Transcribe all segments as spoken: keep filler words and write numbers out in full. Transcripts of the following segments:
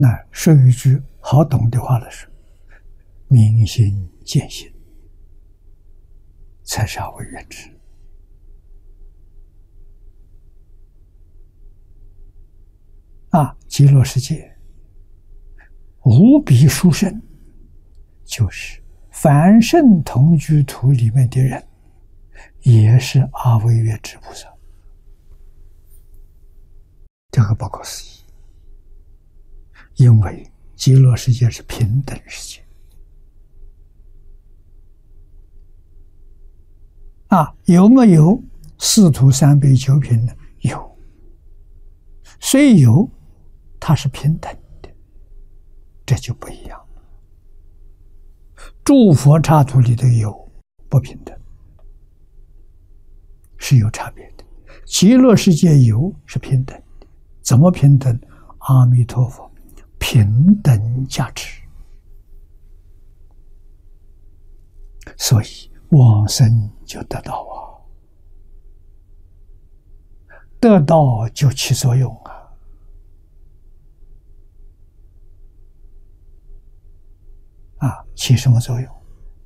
那说一句好懂的话来说，明心见性才是阿惟越之。啊，极乐世界无比殊胜，就是凡圣同居土里面的人，也是阿惟越之菩萨，这个不可思议。因为极乐世界是平等世界啊，有没有四土三杯九品呢？有，虽有，它是平等的，这就不一样了。诸佛刹土里的有不平等，是有差别的。极乐世界有是平等的，怎么平等？阿弥陀佛平等加持，所以往生就得到啊，得到就起作用啊。啊，起什么作用？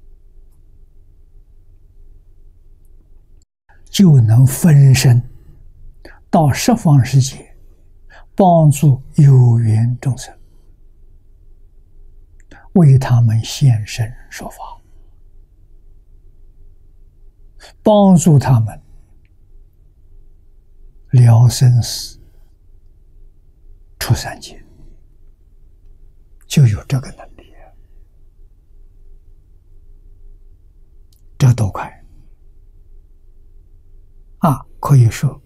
就能分身到十方世界，帮助有缘众生，为他们现身说法，帮助他们了生死、出三界，就有这个能力。这多快啊！可以说，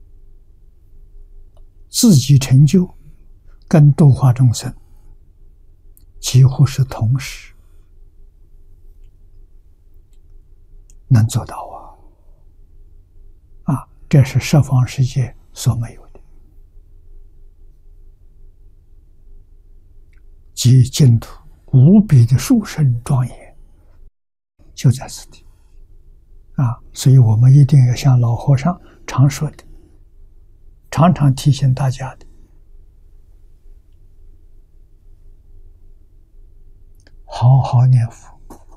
自己成就跟度化众生几乎是同时能做到啊！啊，这是十方世界所没有的，即净土无比的殊胜庄严，就在此地啊！所以我们一定要像老和尚常说的，常常提醒大家的，好好念佛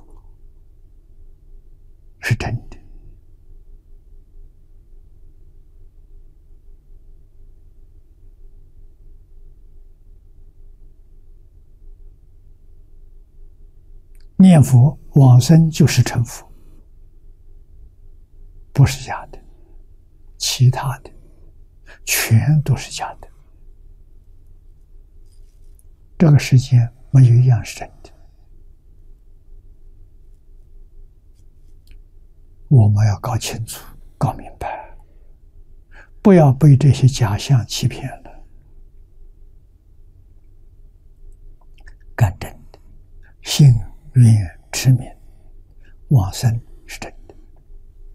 是真的。念佛往生就是成佛，不是假的，其他的全都是假的。这个世间没有一样是真的，我们要搞清楚、搞明白，不要被这些假象欺骗了。干真的，信愿持名，往生是真的。